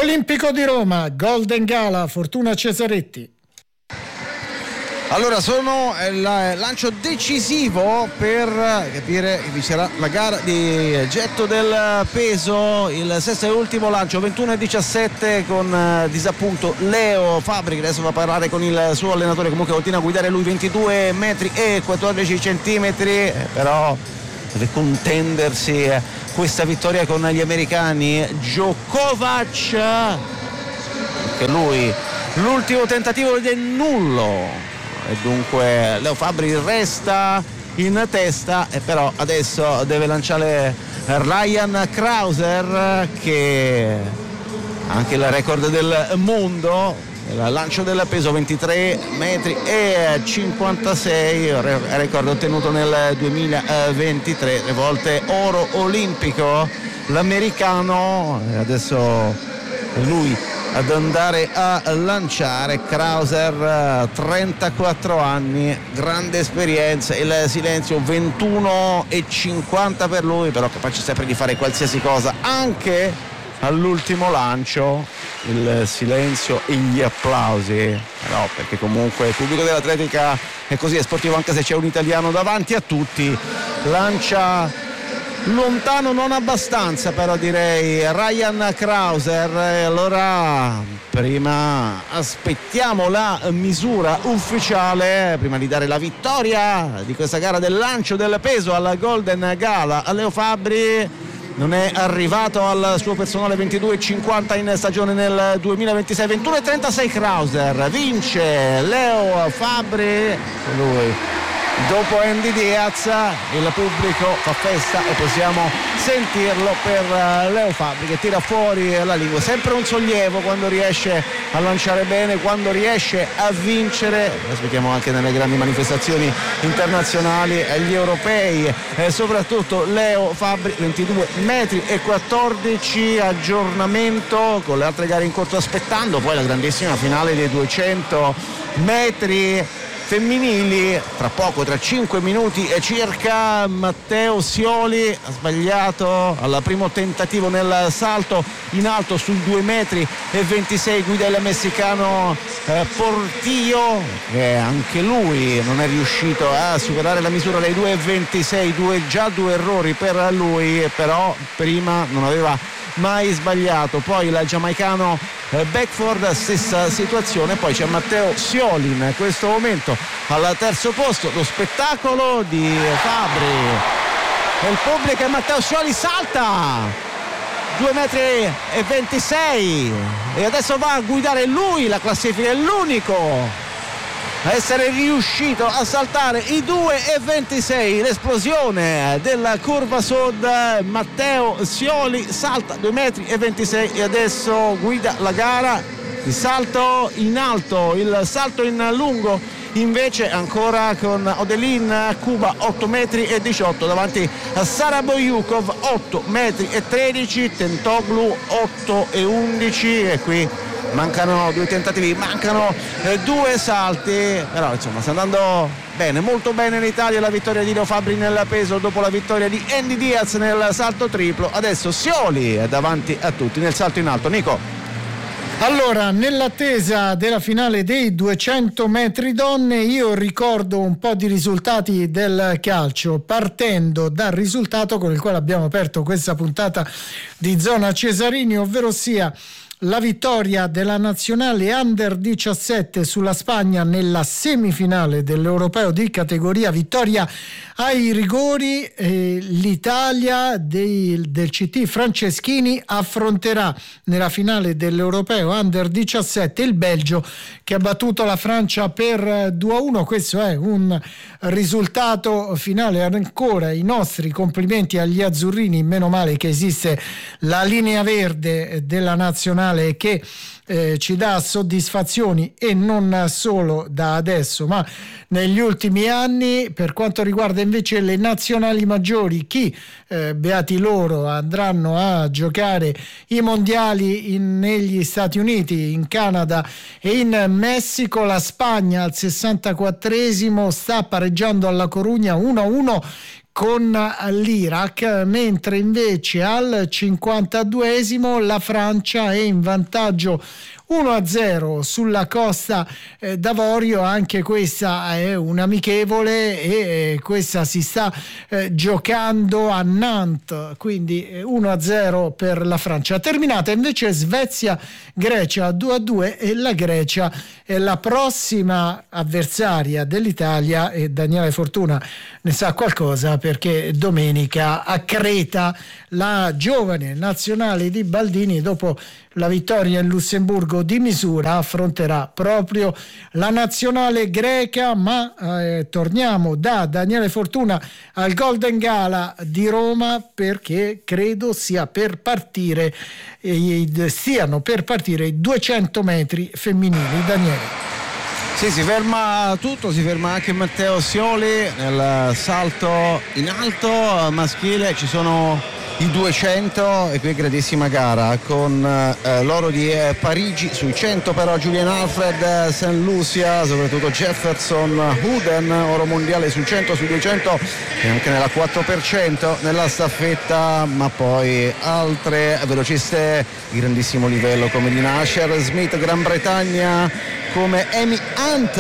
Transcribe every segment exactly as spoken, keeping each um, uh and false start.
Olimpico di Roma, Golden Gala, Fortuna Cesaretti. Allora, sono il lancio decisivo per capire chi vincerà la gara di getto del peso, il sesto e ultimo lancio, ventuno e diciassette, con disappunto Leo Fabbri, che adesso va a parlare con il suo allenatore. Comunque continua a guidare lui, ventidue metri e quattordici centimetri, però deve contendersi questa vittoria con gli americani. Djokovic, che lui l'ultimo tentativo del nullo, e dunque Leo Fabbri resta in testa, e però adesso deve lanciare Ryan Krauser, che ha anche il record del mondo, il lancio del peso, ventitré metri e cinquantasei, record ottenuto nel duemilaventitré, le volte oro olimpico l'americano. E adesso è lui ad andare a lanciare. Krauser, trentaquattro anni, grande esperienza, il silenzio, ventuno e cinquanta per lui, però capace sempre di fare qualsiasi cosa, anche all'ultimo lancio. Il silenzio e gli applausi, no, perché comunque il pubblico dell'atletica è così, è sportivo, anche se c'è un italiano davanti a tutti. Lancia lontano, non abbastanza però, direi, Ryan Krauser. E allora prima aspettiamo la misura ufficiale, prima di dare la vittoria di questa gara del lancio del peso alla Golden Gala a Leo Fabbri. Non è arrivato al suo personale ventidue e cinquanta in stagione nel duemilaventisei, ventuno e trentasei Krauser, vince Leo Fabbri, lui. Dopo Andy Diaz il pubblico fa festa e possiamo sentirlo per Leo Fabbri, che tira fuori la lingua. Sempre un sollievo quando riesce a lanciare bene, quando riesce a vincere. Aspettiamo anche nelle grandi manifestazioni internazionali, agli europei, e soprattutto Leo Fabbri, ventidue metri e quattordici, aggiornamento con le altre gare in corso, aspettando poi la grandissima finale dei duecento metri femminili tra poco, tra cinque minuti e circa. Matteo Sioli ha sbagliato al primo tentativo nel salto in alto sul due metri e ventisei, guida il messicano eh, Portillo, che anche lui non è riuscito a superare la misura dei due e ventisei, due, già due errori per lui, però prima non aveva mai sbagliato. Poi il giamaicano eh, Beckford, stessa situazione. Poi c'è Matteo Sioli in questo momento al terzo posto. Lo spettacolo di Fabbri e il pubblico, e Matteo Sioli salta due metri e ventisei e adesso va a guidare lui la classifica, è l'unico a essere riuscito a saltare i due e ventisei, l'esplosione della curva sud. Matteo Sioli salta due metri e ventisei e adesso guida la gara. Il salto in alto, il salto in lungo invece ancora con Odelin Cuba, otto metri e diciotto davanti a Sara Boyukov, otto metri e tredici, Tentoglu otto e undici, e qui mancano due tentativi, mancano eh, due salti, però insomma sta andando bene, molto bene in Italia la vittoria di Leo Fabbri nel peso dopo la vittoria di Andy Diaz nel salto triplo. Adesso Sioli è davanti a tutti nel salto in alto. Nico. Allora, nell'attesa della finale dei duecento metri donne, io ricordo un po' di risultati del calcio, partendo dal risultato con il quale abbiamo aperto questa puntata di Zona Cesarini, ovvero sia la vittoria della nazionale under diciassette sulla Spagna nella semifinale dell'Europeo di categoria, vittoria ai rigori. eh, l'Italia dei, del C T Franceschini affronterà nella finale dell'Europeo under diciassette il Belgio, che ha battuto la Francia per due a uno. Questo è un risultato finale. Ancora i nostri complimenti agli azzurrini, meno male che esiste la linea verde della nazionale che eh, ci dà soddisfazioni, e non solo da adesso ma negli ultimi anni. Per quanto riguarda invece le nazionali maggiori, chi eh, beati loro andranno a giocare i mondiali in, negli Stati Uniti, in Canada e in Messico. La Spagna al sessantaquattresimo sta pareggiando alla Corugna uno a uno con l'Iraq, mentre invece al cinquantaduesimo la Francia è in vantaggio uno a zero sulla Costa eh, d'Avorio. Anche questa è un'amichevole e eh, questa si sta eh, giocando a Nantes, quindi eh, uno a zero per la Francia. Terminata invece Svezia-Grecia due a due, e la Grecia è la prossima avversaria dell'Italia, e Daniele Fortuna ne sa qualcosa perché domenica a Creta la giovane nazionale di Baldini, dopo la vittoria in Lussemburgo di misura, affronterà proprio la nazionale greca. Ma eh, torniamo da Daniele Fortuna al Golden Gala di Roma, perché credo sia per partire eh, stiano per partire i duecento metri femminili. Daniele. Sì, si ferma tutto, si ferma anche Matteo Sioli nel salto in alto maschile. Ci sono i duecento e qui grandissima gara con eh, l'oro di eh, Parigi sui cento, però Julian Alfred, Saint Lucia, soprattutto Jefferson Houden, oro mondiale sui cento, sui duecento e anche nella quattro per cento nella staffetta, ma poi altre velociste di grandissimo livello come Dina Asher Smith, Gran Bretagna, come Amy Hunt,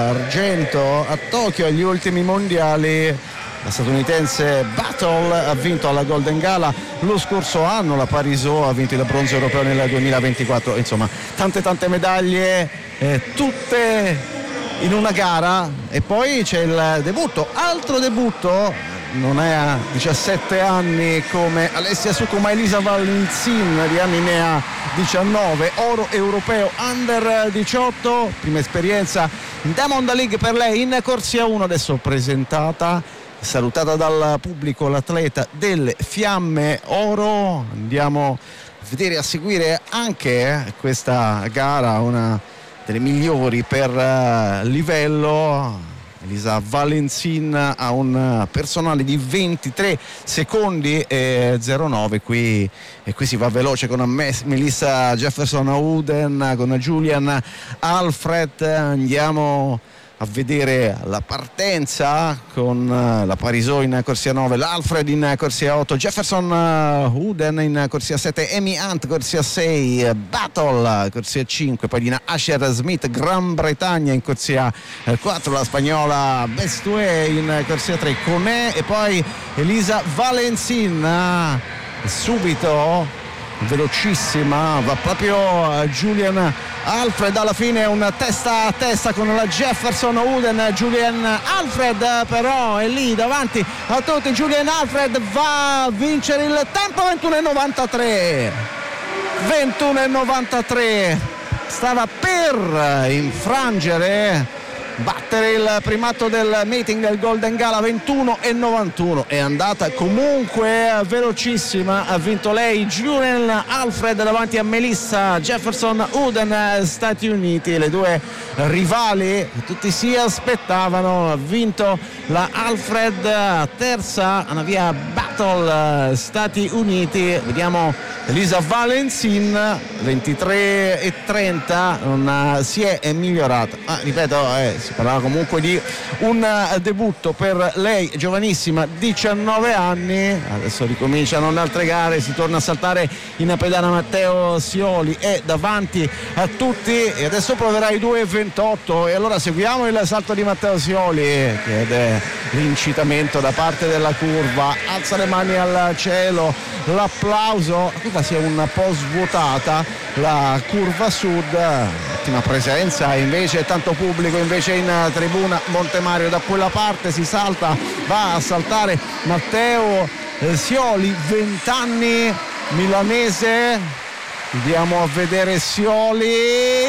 argento a Tokyo agli ultimi mondiali. La statunitense Battle ha vinto alla Golden Gala lo scorso anno, la Parisot ha vinto il bronzo europeo nel duemilaventiquattro. Insomma, tante tante medaglie, eh, tutte in una gara. E poi c'è il debutto, altro debutto, non è a diciassette anni come Alessia Succo, ma Elisa Valenzin di anni ne ha diciannove, oro europeo under diciotto, prima esperienza in Diamond League per lei in corsia uno, adesso presentata, salutata dal pubblico, l'atleta delle Fiamme Oro. Andiamo a vedere, a seguire anche questa gara, una delle migliori per uh, livello. Elisa Valenzin ha un personale di ventitré secondi e zero nove qui, e qui si va veloce con Melissa Jefferson Houden, con Julian Alfred. Andiamo a vedere la partenza con la Parisot in corsia nove, l'Alfred in corsia otto, Jefferson Houden in corsia sette, Amy Hunt corsia sei, Battle corsia cinque, poi Dina Asher Smith Gran Bretagna in corsia quattro, la spagnola Bestoué in corsia tre, Conè, e poi Elisa Valenzin subito velocissima, va proprio Julian Alfred. Alla fine un testa a testa con la Jefferson Houden. Julian Alfred però è lì davanti a tutti. Julian Alfred va a vincere il tempo, ventuno e novantatré, ventuno e novantatré, stava per infrangere, battere il primato del meeting del Golden Gala. Ventuno e novantuno, è andata comunque velocissima, ha vinto lei Julian Alfred davanti a Melissa Jefferson Houden, Stati Uniti, le due rivali che tutti si aspettavano. Ha vinto la Alfred, terza una via Battle, Stati Uniti. Vediamo Elisa Valenzin, ventitré e trenta, non si è migliorata, ma ripeto, eh, si parlava comunque di un debutto per lei, giovanissima, diciannove anni. Adesso ricominciano le altre gare, si torna a saltare in pedana. Matteo Sioli è davanti a tutti e adesso proverà i due e ventotto, e allora seguiamo il salto di Matteo Sioli, che chiede l'incitamento da parte della curva, alza le mani al cielo, l'applauso. La curva si è un po' svuotata, la curva sud, ottima presenza invece, tanto pubblico invece in tribuna Montemario. Da quella parte si salta, va a saltare Matteo Sioli, venti anni, milanese. Andiamo a vedere Sioli,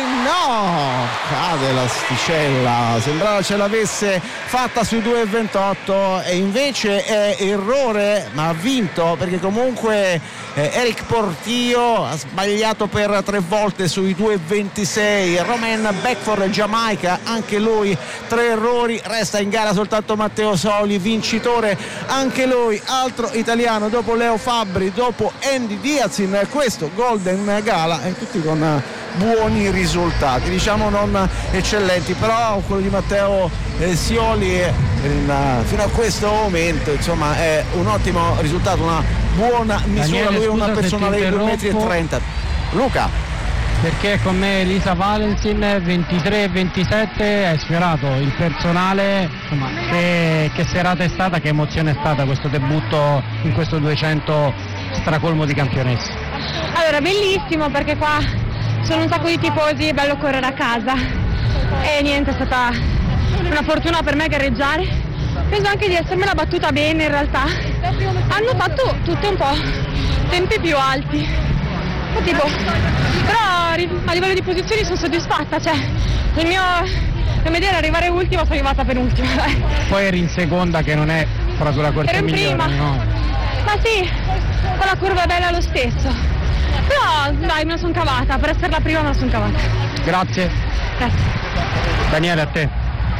no, cade l'asticella, sembrava ce l'avesse fatta sui due e ventotto e invece è errore, ma ha vinto perché comunque eh, Eric Portillo ha sbagliato per tre volte sui due e ventisei. Romain Beckford, Giamaica, anche lui tre errori, resta in gara soltanto Matteo Sioli, vincitore anche lui, altro italiano dopo Leo Fabbri, dopo Andy Diaz in questo Golden Gala, e tutti con buoni risultati, diciamo non eccellenti, però quello di Matteo eh, Sioli è in, fino a questo momento insomma è un ottimo risultato, una buona misura. Daniele, lui è una personale di due metri e trenta. Luca, perché con me Elisa Valentin ventitré e ventisette hai sfiorato il personale, insomma che, che serata è stata, che emozione è stata questo debutto in questo duecento stracolmo di campionesse? Allora, bellissimo, perché qua sono un sacco di tifosi, è bello correre a casa e niente, è stata una fortuna per me gareggiare. Penso anche di essermela battuta bene in realtà. Hanno fatto tutte un po' tempi più alti, tipo, però a livello di posizioni sono soddisfatta, cioè il mio, il mio idea era arrivare ultima, sono arrivata penultima. Poi eri in seconda, che non è proprio la corsa ero in migliore, prima, no? Ma sì, con la curva è bella lo stesso, però dai, me la sono cavata, per essere la prima me la sono cavata. Grazie. Grazie. Daniele, a te.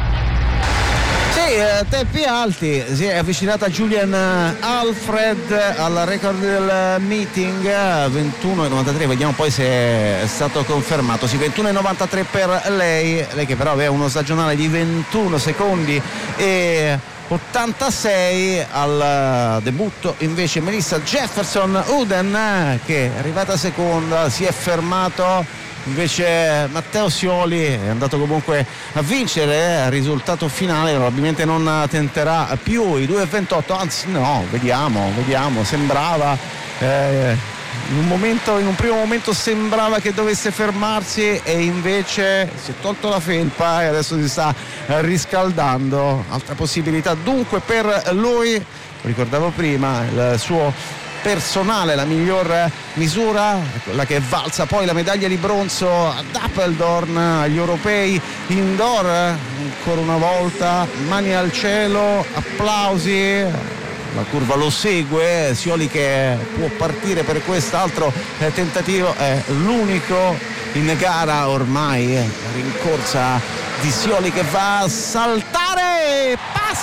sì, eh, tempi alti, si è avvicinata Julian Alfred al record del meeting, ventuno e novantatré, vediamo poi se è stato confermato. Sì, ventuno e novantatré per lei, lei che però aveva uno stagionale di ventuno secondi e ottantasei al debutto. Invece Melissa Jefferson Uden, che è arrivata seconda, si è fermato. Invece Matteo Sioli è andato comunque a vincere il risultato finale, probabilmente non tenterà più i due e ventotto, anzi no, vediamo, vediamo, sembrava eh, in un momento, in un primo momento sembrava che dovesse fermarsi e invece si è tolto la felpa e adesso si sta riscaldando. Altra possibilità dunque per lui, ricordavo prima, il suo personale, la miglior misura, quella che è valsa poi la medaglia di bronzo ad Apeldoorn agli europei indoor. Ancora una volta mani al cielo, applausi, la curva lo segue, Sioli che può partire per quest'altro tentativo, è l'unico in gara ormai, la rincorsa di Sioli che va a saltare,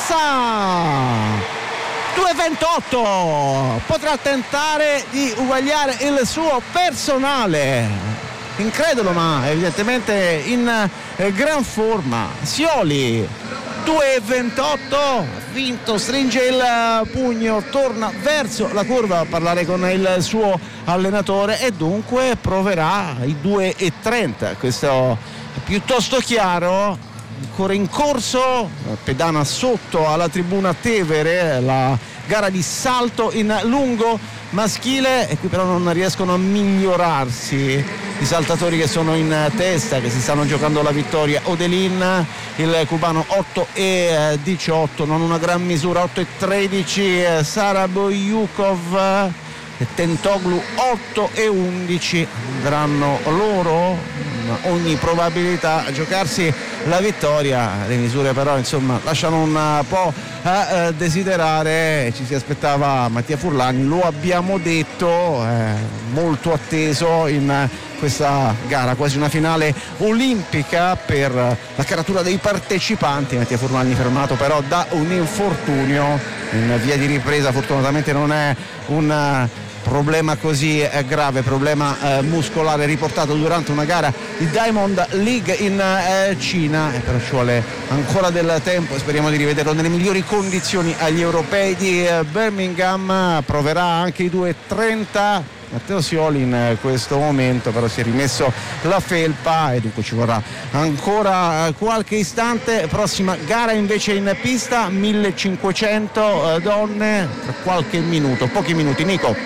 passa due e ventotto, potrà tentare di uguagliare il suo personale, incredulo ma evidentemente in eh, gran forma. Sioli due e ventotto, vinto, stringe il pugno, torna verso la curva a parlare con il suo allenatore e dunque proverà i due e trenta, questo è piuttosto chiaro. Ancora in corso, pedana sotto alla tribuna Tevere, la gara di salto in lungo maschile, e qui però non riescono a migliorarsi i saltatori che sono in testa, che si stanno giocando la vittoria. Odelin, il cubano, otto e diciotto, non una gran misura, otto e tredici Sara Boyukov e Tentoglu, otto e undici, andranno loro ogni probabilità a giocarsi la vittoria. Le misure però insomma lasciano un po' a desiderare, ci si aspettava Mattia Furlani, lo abbiamo detto, eh, molto atteso in questa gara, quasi una finale olimpica per la caratura dei partecipanti. Mattia Furlani fermato però da un infortunio in via di ripresa, fortunatamente non è un problema così eh, grave, problema eh, muscolare riportato durante una gara di Diamond League in eh, Cina, e però ci vuole ancora del tempo, speriamo di rivederlo nelle migliori condizioni agli europei di eh, Birmingham. Proverà anche i due e trenta Matteo Sioli in questo momento, però si è rimesso la felpa e dunque ci vorrà ancora qualche istante. Prossima gara invece in pista, millecinquecento donne, tra qualche minuto, pochi minuti. Nico.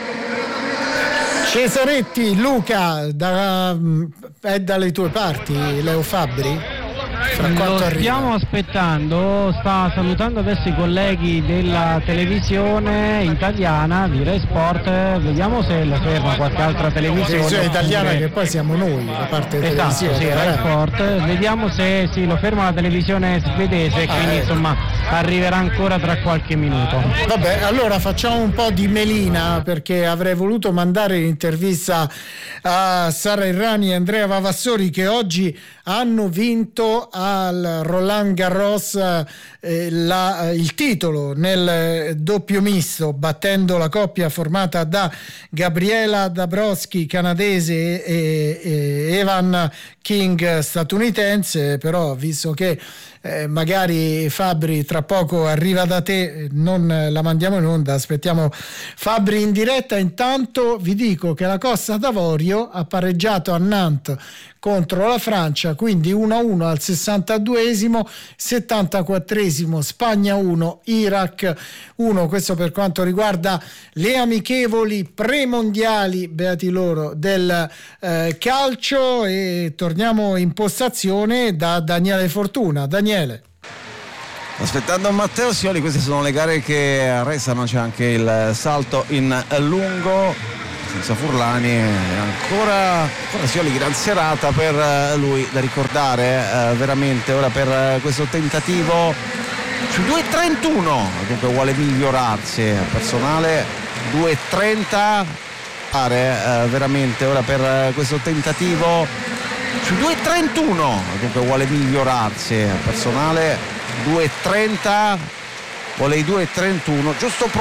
Cesaretti, Luca, da, è dalle tue parti Leo Fabbri? Fra quanto Lo stiamo aspettando, sta salutando adesso i colleghi della televisione italiana di Rai Sport, vediamo se la ferma qualche altra televisione. Televisione italiana che poi siamo noi, la parte esatto, televisione. Sì, Rai Sport, vediamo se sì, lo ferma la televisione svedese, ah, quindi eh. insomma arriverà ancora tra qualche minuto. Vabbè, allora facciamo un po' di melina, perché avrei voluto mandare l'intervista a Sara Errani e Andrea Vavassori, che oggi hanno vinto a al Roland Garros eh, la, il titolo nel doppio misto, battendo la coppia formata da Gabriela Dabrowski canadese e, e Evan King statunitense. Però visto che Eh, magari Fabri tra poco arriva da te, non la mandiamo in onda, aspettiamo Fabri in diretta. Intanto vi dico che la Costa d'Avorio ha pareggiato a Nantes contro la Francia, quindi uno a uno al sessantaduesimo, settantaquattresimo Spagna uno, Iraq uno. Questo per quanto riguarda le amichevoli premondiali, beati loro, del eh, calcio. E torniamo in postazione da Daniele Fortuna. Daniele. Aspettando Matteo Sioli, queste sono le gare che restano, c'è anche il salto in lungo senza Furlani, ancora, ancora Sioli, gran serata per lui da ricordare, eh, veramente ora per questo tentativo su due e trentuno, dunque vuole migliorarsi, personale due e trenta, eh, veramente ora per questo tentativo su due e trentuno, dunque vuole migliorarsi, personale due e trenta, vuole i due e trentuno, giusto